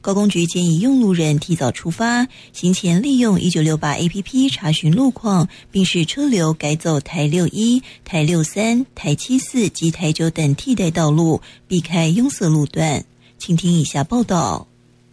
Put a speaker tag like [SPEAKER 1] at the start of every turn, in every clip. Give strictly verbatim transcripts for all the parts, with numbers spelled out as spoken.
[SPEAKER 1] 高公局建议用路人提早出发，行前利用一九六八 A P P 查询路况，并使车流改走台六一、台六三、台七四及台九等替代道路，避开拥塞路段。请听以下报道。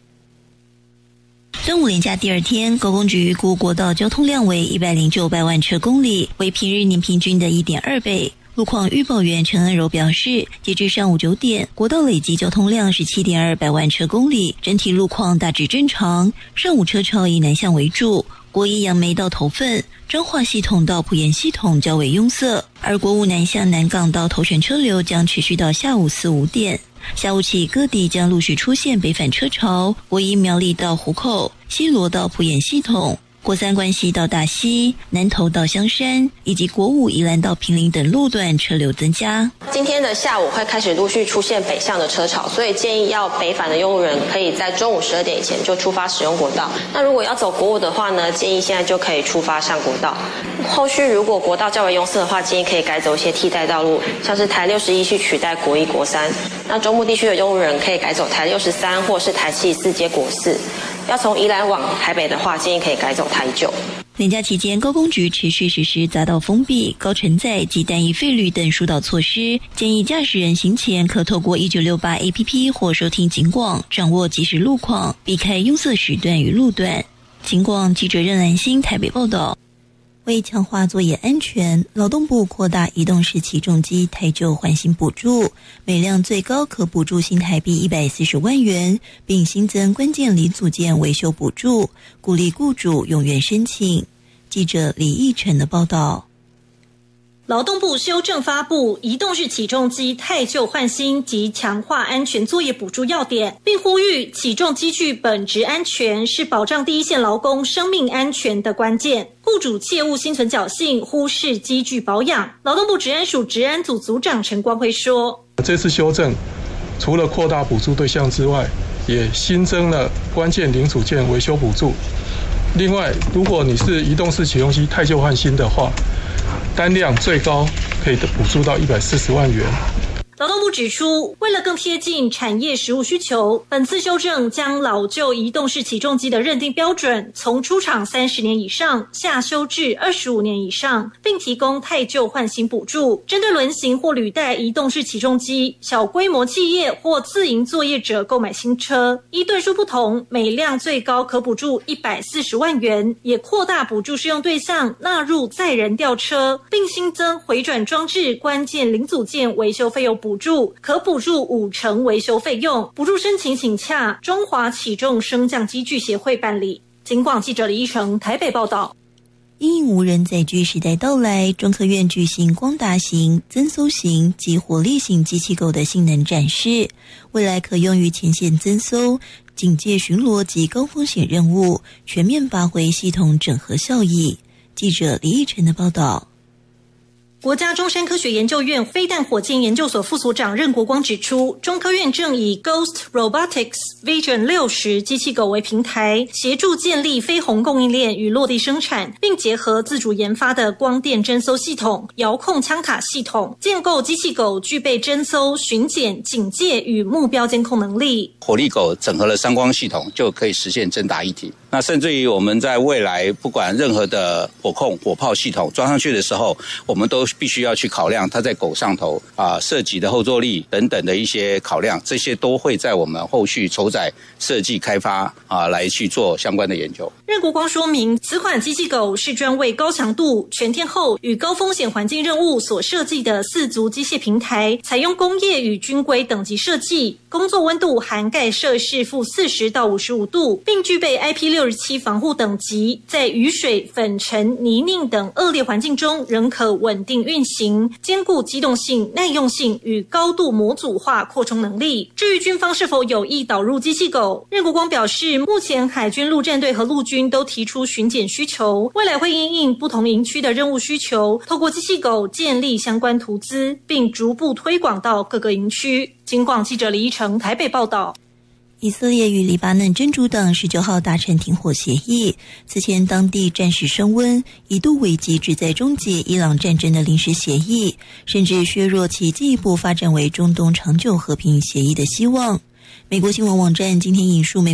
[SPEAKER 1] 端午连假第二天，高公局预估国道交通量为一百零九百万车公里，为平日年平均的 一点二倍。路况预报员陈恩柔表示，截至上午九点，国道累计交通量是 七点二百万车公里，整体路况大致正常。上午车潮以南向为主，国一杨梅到头份、彰化系统到埔盐系统较为拥塞，而国五南向南港到头城车流将持续到下午四五点。下午起，各地将陆续出现北返车潮，国一苗栗到湖口、西螺到埔盐系统，国三关西到大溪、南投到香山，以及国五宜兰到坪林等路段车流增加。
[SPEAKER 2] 今天的下午会开始陆续出现北向的车潮，所以建议要北返的用路人可以在中午十二点以前就出发使用国道。那如果要走国五的话呢，建议现在就可以出发上国道。后续如果国道较为拥塞的话，建议可以改走一些替代道路，像是台六十一去取代国一、国三。那中部地区的用路人可以改走台六十三或是台七十四接国四。要从宜兰往台北的话，建议可以改走台九。
[SPEAKER 1] 连假期间，高公局持续实施匝道封闭、高承载及单一费率等疏导措施，建议驾驶人行前可透过一九六八 A P P 或收听警广，掌握即时路况，避开拥塞时段与路段。警广记者任兰心台北报道。为强化作业安全，劳动部扩大移动式起重机汰旧换新补助，每辆最高可补助新台币一百四十万元，并新增关键零组件维修补助，鼓励雇主踊跃申请。记者李义成的报道。
[SPEAKER 3] 劳动部修正发布移动式起重机汰旧换新及强化安全作业补助要点，并呼吁起重机具本质安全是保障第一线劳工生命安全的关键，雇主切勿心存侥幸忽视机具保养。劳动部职安署职安组组长陈光辉说，
[SPEAKER 4] 这次修正除了扩大补助对象之外，也新增了关键零组件维修补助。另外，如果你是移动式起重机汰旧换新的话，单辆最高可以补助到一百四十万元。
[SPEAKER 3] 劳动部指出，为了更贴近产业实务需求，本次修正将老旧移动式起重机的认定标准从出厂三十年以上下修至二十五年以上，并提供汰旧换新补助。针对轮型或履带移动式起重机，小规模企业或自营作业者购买新车，依吨数不同，每辆最高可补助一百四十万元，也扩大补助适用对象纳入载人吊车，并新增回转装置关键零组件维修费用补助，可补助五成维修费用。补助申请请洽中华起重升降机具协会办理。警广记者李一成台北报道。
[SPEAKER 1] 因应无人载具时代到来，中科院举行光达型、增搜型及火力型机器狗的性能展示，未来可用于前线增搜、警戒巡逻及高风险任务，全面发挥系统整合效益。记者李义成的报道。
[SPEAKER 3] 国家中山科学研究院飞弹火箭研究所副所长任国光指出，中科院正以 Ghost Robotics Vision 六十机器狗为平台，协助建立飞鸿供应链与落地生产，并结合自主研发的光电侦搜系统、遥控枪塔系统，建构机器狗具备侦搜、巡检、警戒与目标监控能力。
[SPEAKER 5] 火力狗整合了三光系统，就可以实现侦打一体。那甚至于我们在未来不管任何的火控、火炮系统装上去的时候，我们都必须要去考量它在狗上头啊射击的后坐力等等的一些考量，这些都会在我们后续筹载设计开发啊来去做相关的研究。
[SPEAKER 3] 任国光说明，此款机器狗是专为高强度、全天候与高风险环境任务所设计的四足机械平台，采用工业与军规等级设计，工作温度涵盖摄氏负四十到五十五度，并具备 I P 六十七防护等级，在雨水、粉尘、泥泞等恶劣环境中仍可稳定运行，兼顾机动性、耐用性与高度模组化扩充能力。至于军方是否有意导入机器狗，任国光表示，目前海军陆战队和陆军都提出巡检需求，未来会因应不同营区的任务需求，透过机器狗建立相关图资，并逐步推广到各个营区。警广记者李一成台北报道。
[SPEAKER 1] 以色列与黎巴嫩真主党十九号达成停火协议，此前当地战事升温，一度危及旨在终结伊朗战争的临时协议，甚至削弱其进一步发展为中东长久和平协议的希望。美国新闻网站今天引述美